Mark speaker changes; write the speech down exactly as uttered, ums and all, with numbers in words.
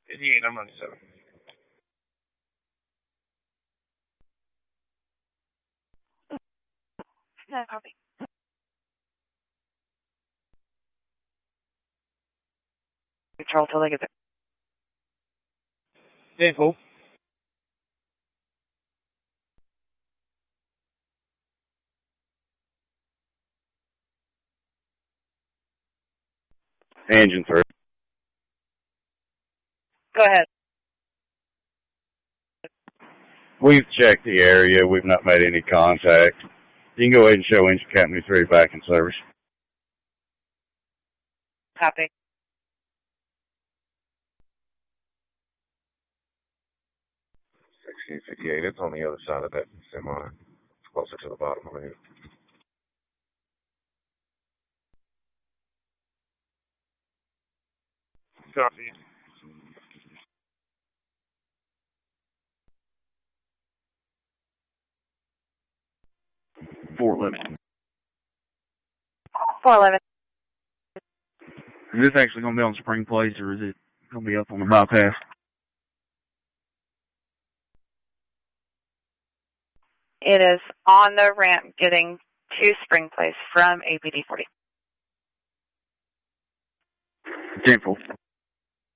Speaker 1: fifty-eight, I'm ninety-seven.
Speaker 2: No copy. Control till they get there.
Speaker 1: ten four.
Speaker 3: Engine three.
Speaker 2: Go ahead.
Speaker 3: We've checked the area. We've not made any contact. You can go ahead and show Engine Company three back in service.
Speaker 2: Copy.
Speaker 4: sixteen fifty-eight, it's on the other side of that semi. It's closer to the bottom of it.
Speaker 1: Copy.
Speaker 3: four eleven.
Speaker 2: four eleven.
Speaker 3: Is this actually going to be on Spring Place, or is it going to be up on the bypass?
Speaker 2: It is on the ramp getting to Spring Place from A P D forty.
Speaker 3: ten four.